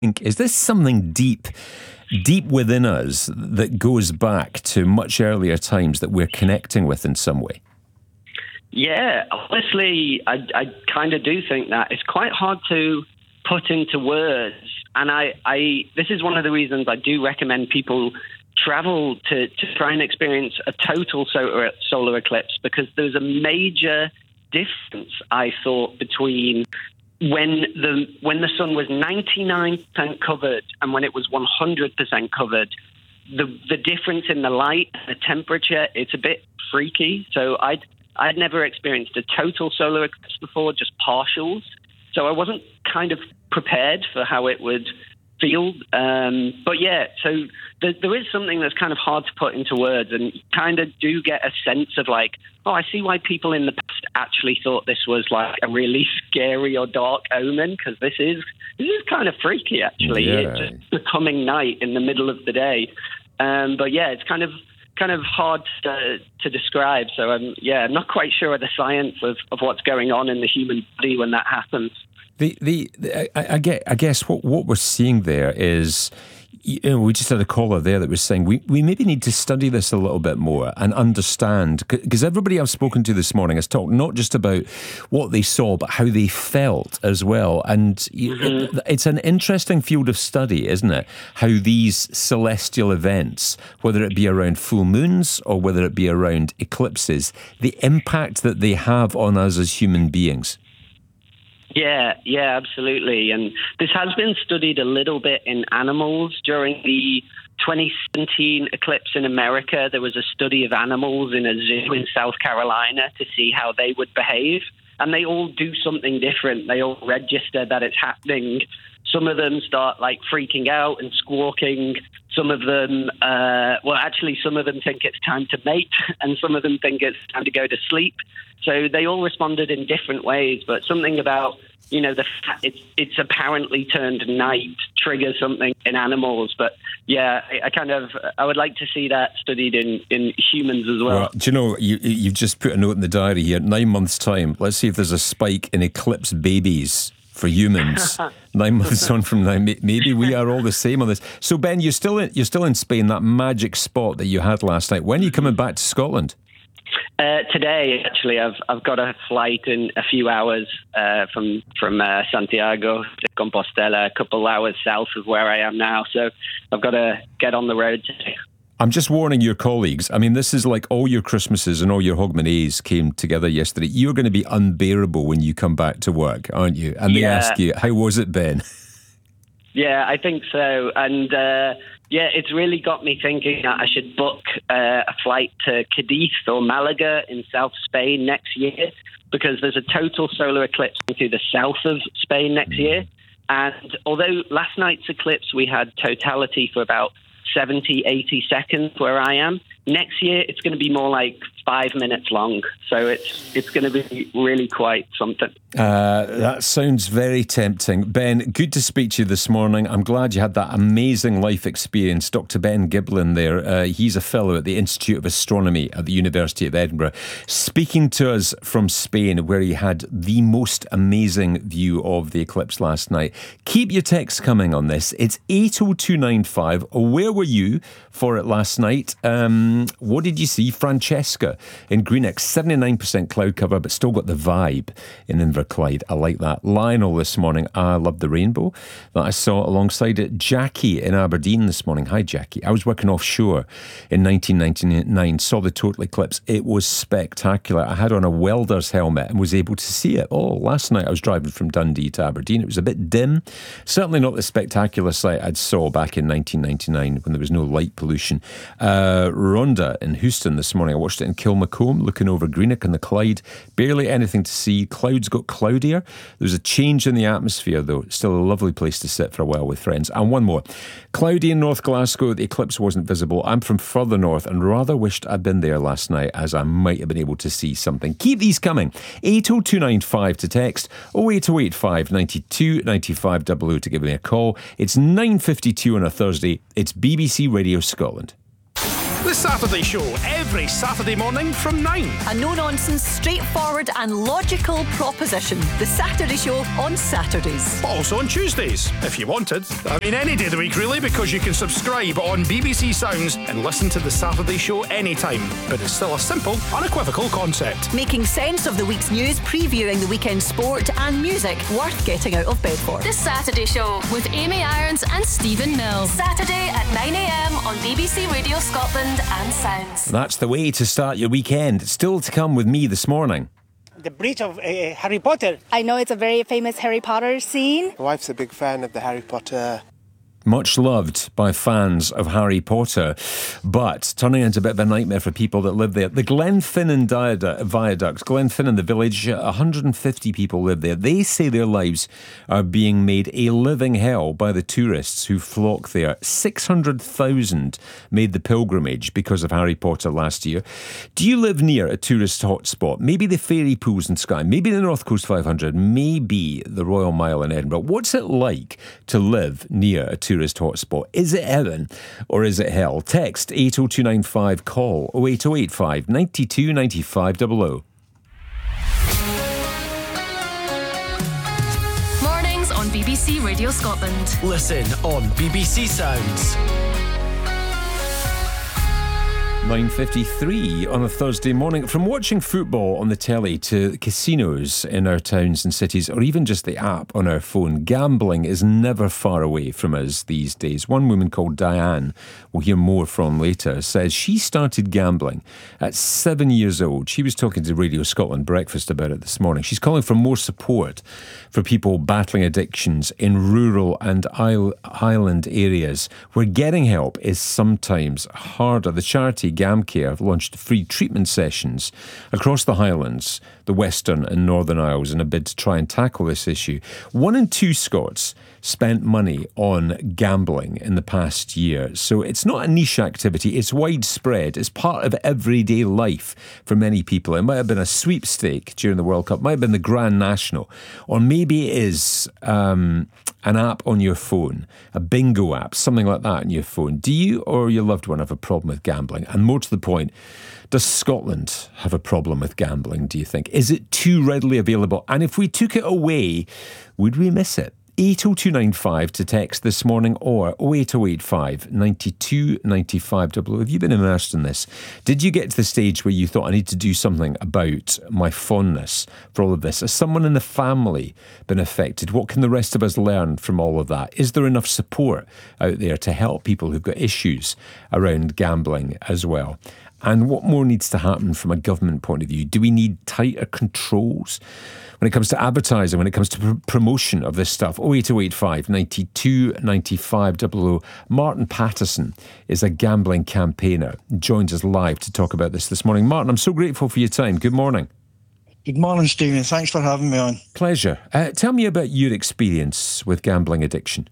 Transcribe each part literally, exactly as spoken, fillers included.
think, is this something deep, deep within us that goes back to much earlier times that we're connecting with in some way? Yeah, honestly, I, I kind of do think that. It's quite hard to put into words. And I, I this is one of the reasons I do recommend people travel to, to try and experience a total solar, solar eclipse, because there's a major difference, I thought, between when the when the sun was ninety-nine percent covered and when it was one hundred percent covered. The the difference in the light and the temperature, it's a bit freaky. So I'd I'd never experienced a total solar eclipse before, just partials. So I wasn't kind of prepared for how it would feel. Um, but yeah, so there, there is something that's kind of hard to put into words, and you kind of do get a sense of like, oh, I see why people in the past actually thought this was like a really scary or dark omen, because this is this is kind of freaky, actually. Yeah. It's just becoming night in the middle of the day. Um, but yeah, it's kind of kind of hard to, to describe. So I'm yeah, I'm not quite sure of the science of, of what's going on in the human body when that happens. The the, the I, I get I guess what what we're seeing there is, you know, we just had a caller there that was saying we, we maybe need to study this a little bit more and understand, because everybody I've spoken to this morning has talked not just about what they saw, but how they felt as well. And mm-hmm. it, it's an interesting field of study, isn't it? How these celestial events, whether it be around full moons or whether it be around eclipses, the impact that they have on us as human beings. Yeah, yeah, absolutely. And this has been studied a little bit in animals. During the twenty seventeen eclipse in America, there was a study of animals in a zoo in South Carolina to see how they would behave. And they all do something different. They all register that it's happening. Some of them start like freaking out and squawking. Some of them, uh, well, actually, some of them think it's time to mate, and some of them think it's time to go to sleep. So they all responded in different ways, but something about, you know, the fact it's, it's apparently turned night triggers something in animals. But yeah, I, I kind of, I would like to see that studied in, in humans as well. well. Do you know, you, you've just put a note in the diary here, nine months' time, let's see if there's a spike in eclipse babies for humans. Nine months on from now, maybe we are all the same on this. So Ben, you're still in, you're still in Spain, that magic spot that you had last night. When are you coming back to Scotland? Uh, today, actually, I've I've got a flight in a few hours uh, from from uh, Santiago to Compostela, a couple hours south of where I am now. So I've got to get on the road today. I'm just warning your colleagues. I mean, this is like all your Christmases and all your Hogmanay's came together yesterday. You're going to be unbearable when you come back to work, aren't you? And they yeah. ask you, how was it, Ben? Yeah, I think so. And uh, yeah, it's really got me thinking that I should book uh, a flight to Cadiz or Malaga in South Spain next year, because there's a total solar eclipse to the south of Spain next year. And although last night's eclipse, we had totality for about seventy, eighty seconds where I am, next year it's going to be more like five minutes long. So it's it's going to be really quite something. Uh, that sounds very tempting. Ben, good to speak to you this morning. I'm glad you had that amazing life experience. Doctor Ben Giblin there, uh, he's a fellow at the Institute of Astronomy at the University of Edinburgh, speaking to us from Spain, where he had the most amazing view of the eclipse last night. Keep your texts coming on this. It's eight oh two nine five. Where were you for it last night? Um, what did you see? Francesca in Greenock, seventy-nine percent cloud cover, but still got the vibe in Inverclyde. I like that. Lionel this morning, I love the rainbow that I saw alongside it. Jackie in Aberdeen this morning. Hi, Jackie. I was working offshore in nineteen ninety-nine, saw the total eclipse. It was spectacular. I had on a welder's helmet and was able to see it. Oh, last night I was driving from Dundee to Aberdeen. It was a bit dim. Certainly not the spectacular sight I'd saw back in nineteen ninety-nine when there was no light pollution. Uh, Rhonda in Houston this morning. I watched it in Kilmacombe, looking over Greenock and the Clyde. Barely anything to see. Clouds got cloudier. There was a change in the atmosphere, though. It's still a lovely place to sit for a while with friends. And one more. Cloudy in North Glasgow. The eclipse wasn't visible. I'm from further north and rather wished I'd been there last night, as I might have been able to see something. Keep these coming. eight oh two nine five to text. oh eight oh eight five nine two nine five double oh to give me a call. It's nine fifty-two on a Thursday. It's B B C Radio Scotland. The Saturday Show, every Saturday morning from nine. A no-nonsense, straightforward and logical proposition. The Saturday Show on Saturdays. Also on Tuesdays, if you wanted. I mean, any day of the week, really, because you can subscribe on B B C Sounds and listen to The Saturday Show anytime. But it's still a simple, unequivocal concept. Making sense of the week's news, previewing the weekend sport and music worth getting out of bed for. The Saturday Show with Amy Irons and Stephen Mills. Saturday at nine a m on B B C Radio Scotland and Sounds. That's the way to start your weekend. Still to come with me this morning. The bridge of uh, Harry Potter. I know it's a very famous Harry Potter scene. My wife's a big fan of the Harry Potter. Much loved by fans of Harry Potter, but turning into a bit of a nightmare for people that live there. The Glenfinnan Viaduct, Glenfinnan, the village, one hundred fifty people live there. They say their lives are being made a living hell by the tourists who flock there. six hundred thousand made the pilgrimage because of Harry Potter last year. Do you live near a tourist hotspot? Maybe the Fairy Pools in Skye, maybe the North Coast five hundred, maybe the Royal Mile in Edinburgh. What's it like to live near a tourist tourist hotspot? Is it heaven or is it hell? Text eight oh two nine five, call oh eight oh eight five, nine two nine five double oh. Mornings on B B C Radio Scotland. Listen on B B C Sounds. nine fifty-three on a Thursday morning. From watching football on the telly to casinos in our towns and cities, or even just the app on our phone, gambling is never far away from us these days. One woman called Diane, we'll hear more from later, says she started gambling at seven years old. She was talking to Radio Scotland Breakfast about it this morning. She's calling for more support for people battling addictions in rural and highland areas where getting help is sometimes harder. The charity GamCare launched free treatment sessions across the Highlands, the Western and Northern Isles in a bid to try and tackle this issue. One in two Scots spent money on gambling in the past year. So it's not a niche activity, it's widespread. It's part of everyday life for many people. It might have been a sweepstake during the World Cup, might have been the Grand National, or maybe it is um, an app on your phone, a bingo app, something like that on your phone. Do you or your loved one have a problem with gambling? And more to the point, does Scotland have a problem with gambling, do you think? Is it too readily available? And if we took it away, would we miss it? eight oh two nine five to text this morning, or oh eight oh eight five, nine two nine five double oh. Have you been immersed in this? Did you get to the stage where you thought, I need to do something about my fondness for all of this? Has someone in the family been affected? What can the rest of us learn from all of that? Is there enough support out there to help people who've got issues around gambling as well? And what more needs to happen from a government point of view? Do we need tighter controls when it comes to advertising, when it comes to pr- promotion of this stuff? oh eight oh eight five, nine two nine five double oh. Martin Patterson is a gambling campaigner. Joins us live to talk about this this morning. Martin, I'm so grateful for your time. Good morning. Good morning, Stephen. Thanks for having me on. Pleasure. Uh, tell me about your experience with gambling addiction.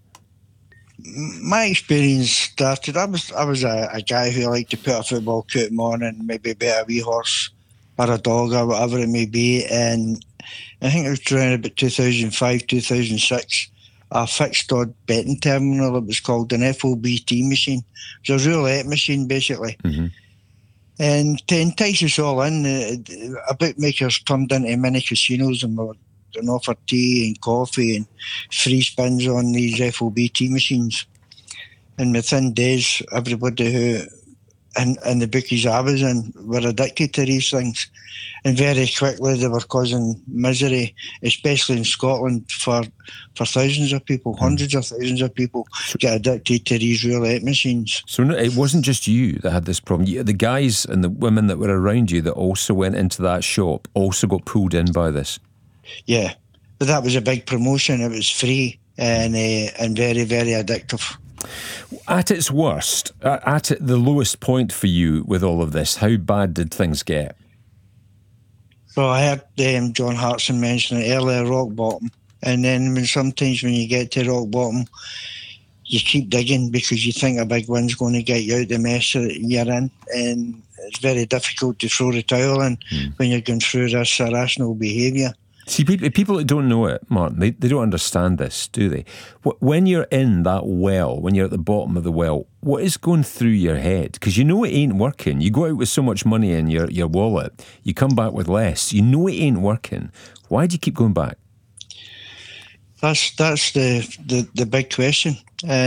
My experience started, I was I was a, a guy who liked to put a football coat on and maybe bet a wee horse or a dog or whatever it may be. And I think it was around about two thousand five, two thousand six, a fixed odd betting terminal. It was called an F O B T machine. It was a roulette machine, basically. Mm-hmm. And to entice us all in, uh, a bookmakers turned into mini casinos and were and offer tea and coffee and free spins on these F O B T machines. And within days, everybody who, in, in the bookies I was in, were addicted to these things. And very quickly they were causing misery, especially in Scotland, for for thousands of people, hundreds of thousands of people get addicted to these roulette machines. So it wasn't just you that had this problem. The guys and the women that were around you that also went into that shop also got pulled in by this. Yeah, but that was a big promotion. It was free and uh, and very, very addictive. At its worst, at the lowest point for you with all of this, how bad did things get? Well, I heard um, John Hartson mention it earlier, rock bottom. And then when sometimes when you get to rock bottom, you keep digging because you think a big one's going to get you out the mess that you're in. And it's very difficult to throw the towel in mm. when you're going through this irrational behaviour. See, people, people that don't know it, Martin, they, they don't understand this, do they? When you're in that well, when you're at the bottom of the well, what is going through your head? Because you know it ain't working. You go out with so much money in your, your wallet, you come back with less. You know it ain't working. Why do you keep going back? That's that's the, the, the big question. Uh,